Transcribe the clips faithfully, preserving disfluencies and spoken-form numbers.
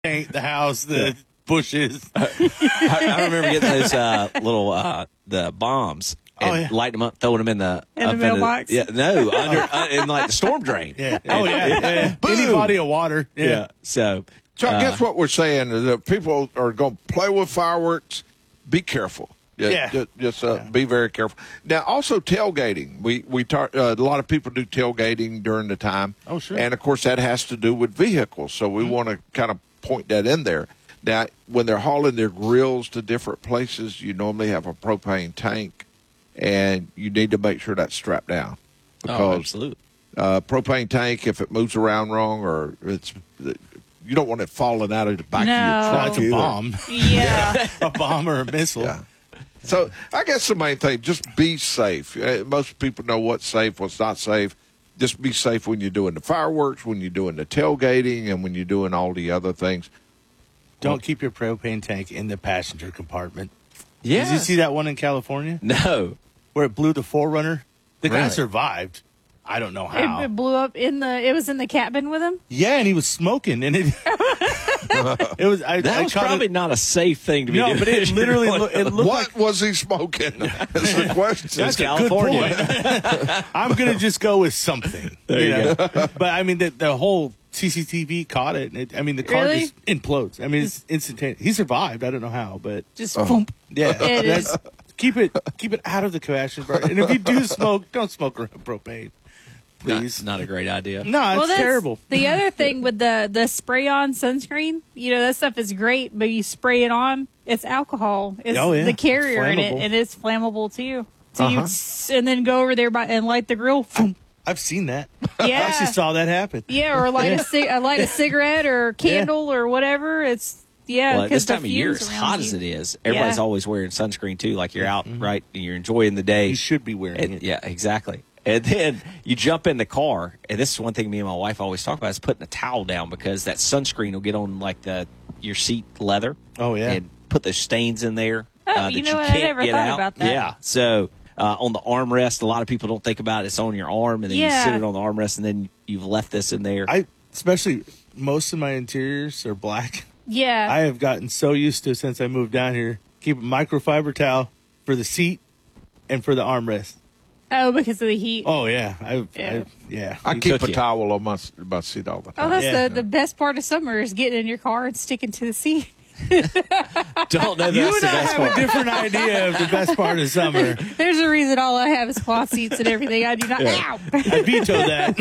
paint, the house, the yeah. bushes. I, I remember getting those uh, little uh, the bombs and oh, yeah. lighting them up, throwing them in the in the mailbox. Yeah, no, under uh, in like the storm drain. Yeah. Oh yeah. yeah. Any body of water. Yeah. yeah. So, so I uh, guess what we're saying is that people are going to play with fireworks. Be careful. Yeah. Just, just uh, yeah. be very careful. Now, also tailgating. We we talk, uh, a lot of people do tailgating during the time. Oh, sure. And of course, that has to do with vehicles. So we mm-hmm. want to kind of point that in there. Now, when they're hauling their grills to different places, you normally have a propane tank, and you need to make sure that's strapped down. Because, oh, absolutely. Uh, propane tank, if it moves around wrong or it's, you don't want it falling out of the back no. of your truck. It's a bomb. Yeah. a bomb or a missile. Yeah. So I guess the main thing, just be safe. Uh, most people know what's safe, what's not safe. Just be safe when you're doing the fireworks, when you're doing the tailgating, and when you're doing all the other things. Don't well, keep your propane tank in the passenger compartment. Yeah. Did you see that one in California? No. Where it blew the four runner? The guy really? survived. I don't know how. It, it blew up in the. It was in the cabin with him. Yeah, and he was smoking, and it. it was. I, that I was probably it, not a safe thing to be no, doing. but it literally. Lo- it looked what like, was he smoking? That's the question. That's California. a good point. I'm gonna just go with something. There you, you know? go. But I mean, the, the whole C C T V caught it. And it I mean, the car really? just implodes. I mean, it's instantaneous. He survived. I don't know how, but just uh, boom. Yeah, it is. Keep it keep it out of the passenger bar. And if you do smoke, don't smoke around propane. Please. Not, not a great idea. No, it's well, that's terrible. The other thing with the the spray on sunscreen, you know, that stuff is great, but you spray it on, it's alcohol. It's oh, yeah. the carrier in it, flammable. and it's flammable too. So Uh-huh. you s- and then go over there by, and light the grill. Boom. I've seen that. I Yeah, actually saw that happen. yeah, or light a cig- uh, light a cigarette or candle or whatever. It's yeah. Well, this 'cause the time of year, fumes as around hot you. as it is, everybody's Yeah. always wearing sunscreen too. Like you're out, mm-hmm. right, and you're enjoying the day. You should be wearing and, it. Yeah, exactly. And then you jump in the car, and this is one thing me and my wife always talk about is putting a towel down because that sunscreen will get on like the your seat leather. Oh yeah, and put those stains in there. Oh, uh, you that know you what? can't I never get thought out. about that. Yeah, so uh, on the armrest, a lot of people don't think about it. It's on your arm, and then Yeah. you sit it on the armrest, and then you've left this in there. I especially most of my interiors are black. Yeah, I have gotten so used to since I moved down here. Keep a microfiber towel for the seat and for the armrest. oh, because of the heat. Oh yeah, I Yeah. I, yeah. I You keep took a it. towel on my, my seat all the time. Oh, that's Yeah. the, the best part of summer is getting in your car and sticking to the seat. don't know that's You the and I best have part. a different idea of the best part of summer. There's a reason all I have is cloth seats and everything. I do not. Ow! I veto that.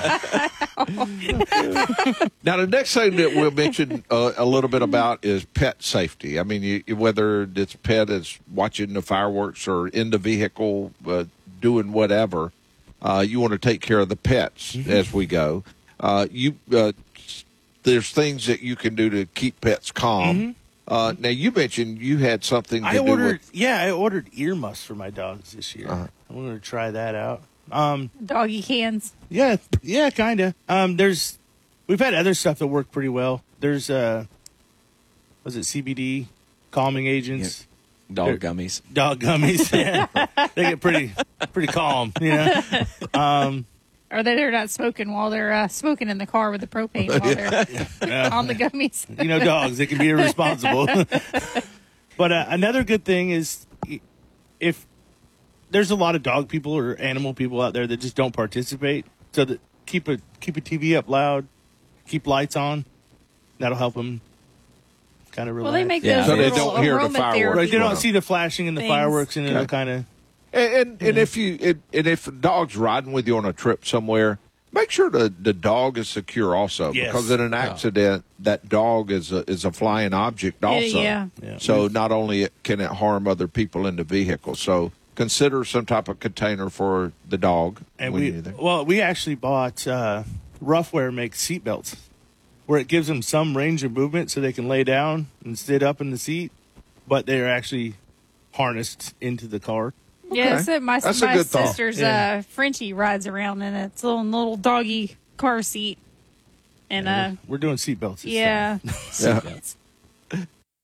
Now, the next thing that we'll mention uh, a little bit about is pet safety. I mean, you, whether it's a pet is watching the fireworks or in the vehicle uh, doing whatever, uh, you want to take care of the pets mm-hmm. as we go. Uh, you uh, there's things that you can do to keep pets calm. Mm-hmm. Uh, now, you mentioned you had something to I do ordered, with... yeah, I ordered ear muffs for my dogs this year. Uh-huh. I'm going to try that out. Um, Doggy cans. yeah, yeah, kind of. Um, there's, we've had other stuff that worked pretty well. There's, uh, was it C B D, calming agents, Dog gummies. dog gummies. Yeah, they get pretty, pretty calm. You know. Um, Or that they're not smoking while they're uh, smoking in the car with the propane while they're yeah. on the gummies. you know, dogs, they can be irresponsible. But uh, another good thing is if there's a lot of dog people or animal people out there that just don't participate, so that keep a keep a T V up loud, keep lights on. That'll help them kind of relax. Well, they make Yeah. those So they little don't hear the aromatherapy. fireworks. Right, they don't Wow. see the flashing and the Things. fireworks, and it'll Okay. kind of. And and, and if you and, and if a dog's riding with you on a trip somewhere, make sure the, the dog is secure also, Yes. because in an accident, that dog is a is a flying object also. yeah. Yeah. So not only can it harm other people in the vehicle, so consider some type of container for the dog. And when we you're there. well, we actually bought uh, Roughwear makes seat belts, where it gives them some range of movement so they can lay down and sit up in the seat, but they're actually harnessed into the car. Yeah, that's it. My, That's a my good thought. sister's Yeah. uh, Frenchie rides around in its little little doggy car seat, and uh, We're doing seat belts. this yeah, Yeah.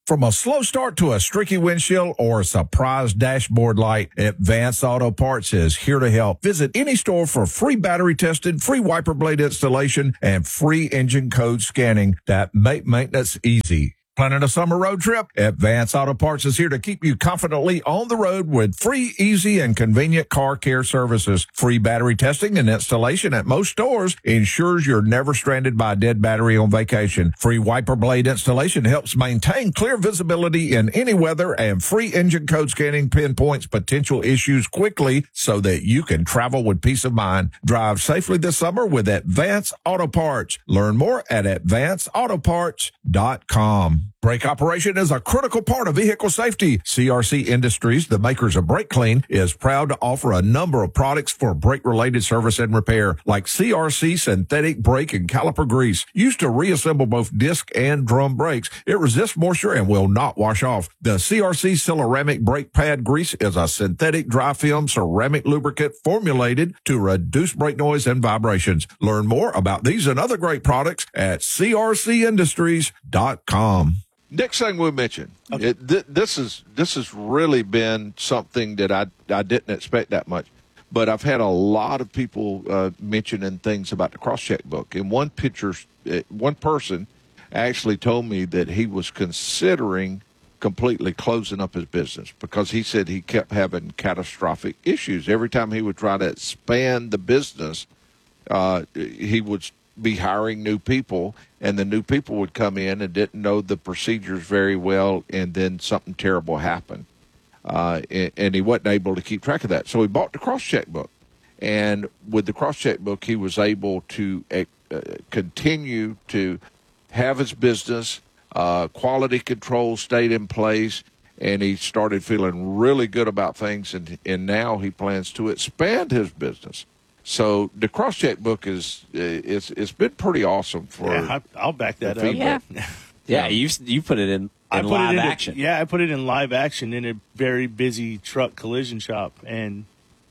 From a slow start to a streaky windshield or a surprise dashboard light, Advanced Auto Parts is here to help. Visit any store for free battery testing, free wiper blade installation, and free engine code scanning that make maintenance easy. Planning a summer road trip? Advanced Auto Parts is here to keep you confidently on the road with free, easy, and convenient car care services. Free battery testing and installation at most stores ensures you're never stranded by a dead battery on vacation. Free wiper blade installation helps maintain clear visibility in any weather, and free engine code scanning pinpoints potential issues quickly so that you can travel with peace of mind. Drive safely this summer with Advanced Auto Parts. Learn more at advanced auto parts dot com. Brake operation is a critical part of vehicle safety. C R C Industries, the makers of Brake Clean, is proud to offer a number of products for brake-related service and repair, like C R C synthetic brake and caliper grease, used to reassemble both disc and drum brakes. It resists moisture and will not wash off. The C R C ceramic brake pad grease is a synthetic dry film ceramic lubricant formulated to reduce brake noise and vibrations. Learn more about these and other great products at C R C industries dot com. Next thing we mentioned, Okay. it, th- this is this has really been something that I I didn't expect that much, but I've had a lot of people uh, mentioning things about the cross-check book. And one picture, uh, one person actually told me that he was considering completely closing up his business because he said he kept having catastrophic issues every time he would try to expand the business. Uh, he would be hiring new people, and the new people would come in and didn't know the procedures very well, and then something terrible happened. Uh, and, and he wasn't able to keep track of that. So he bought the cross-check book. And with the cross-check book, he was able to uh, continue to have his business. Uh, quality control stayed in place, and he started feeling really good about things, and, and now he plans to expand his business. So the cross-check book is it's it's been pretty awesome for. Yeah, I, I'll back that the up. Yeah. Yeah, you you put it in, I in put live it in a- action. yeah, I put it in live action in a very busy truck collision shop, and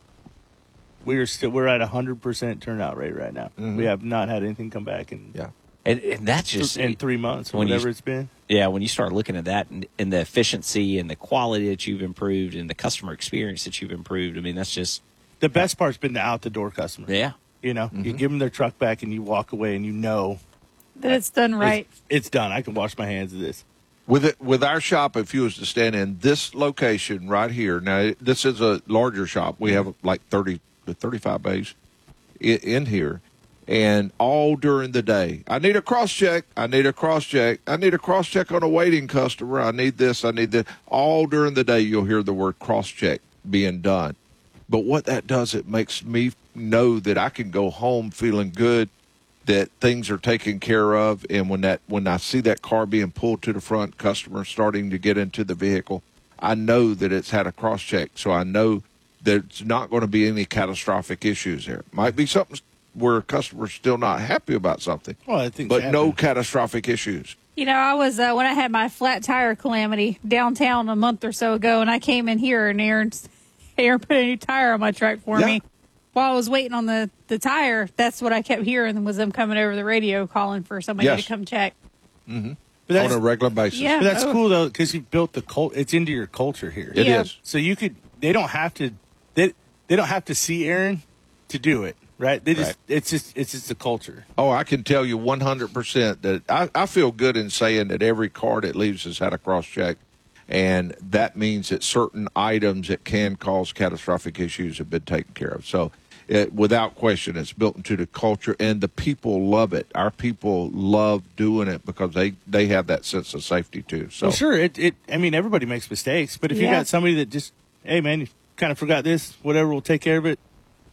we're still we're at a hundred percent turnout rate right now. Mm-hmm. We have not had anything come back in Yeah. And, and that's just in three months or when you- whatever it's been. Yeah, when you start looking at that and, and the efficiency and the quality that you've improved and the customer experience that you've improved, I mean, that's just The best part's been the out the door customer. yeah. You know, you give them their truck back and you walk away and you know That it's done right. it's, it's done. I can wash my hands of this. With it, with our shop, if you was to stand in this location right here, now this is a larger shop. We have like thirty to thirty-five bays in, in here, and all during the day, I need a cross check. I need a cross check. I need a cross check on a waiting customer. I need this. I need that. All during the day, you'll hear the word cross check being done. But what that does, it makes me know that I can go home feeling good, that things are taken care of. And when that when I see that car being pulled to the front, customers starting to get into the vehicle, I know that it's had a cross check. So I know there's not going to be any catastrophic issues there. Might be something where a customer's still not happy about something, Well, I think, but no catastrophic issues. You know, I was, uh, when I had my flat tire calamity downtown a month or so ago, and I came in here and Aaron, Aaron put a new tire on my truck for Yeah. me. While I was waiting on the, the tire, that's what I kept hearing was them coming over the radio calling for somebody Yes. to come check. But On that's, a regular basis. Yeah. but that's Oh. cool though because you built the cult. It's into your culture here. It Yeah. is. So you could. They don't have to. They they don't have to see Aaron to do it. Right. They just. Right. It's just. It's just a culture. Oh, I can tell you one hundred percent that I, I feel good in saying that every car that leaves has had a cross check. And that means that certain items that can cause catastrophic issues have been taken care of. So it, without question, it's built into the culture, and the people love it. Our people love doing it because they, they have that sense of safety too. So Well, sure. It. It. I mean, everybody makes mistakes, but if you Yeah. got somebody that just, hey man, you kind of forgot this, whatever, we'll take care of it.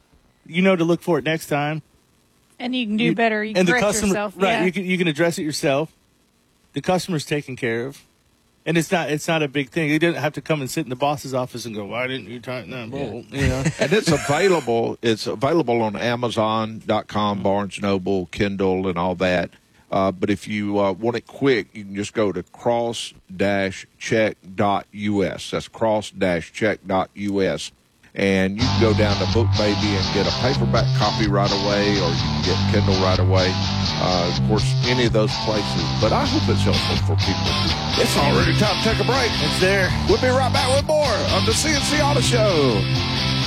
You know to look for it next time. And you can do You- better. You can and the correct customer, yourself. right? Yeah. You can you can address it yourself. The customer's taken care of, and it's not it's not a big thing. You didn't have to come and sit in the boss's office and go, "Why didn't you tighten that bolt?" You know. and it's available. It's available on Amazon dot com, Barnes Noble, Kindle, and all that. Uh, but if you uh, want it quick, you can just go to cross dash check dot U S. That's cross dash check dot U S. And you can go down to Book Baby and get a paperback copy right away, or you can get Kindle right away. Uh, of course, any of those places. But I hope it's helpful for people. It's already time to take a break. It's there. We'll be right back with more of the C N C Auto Show.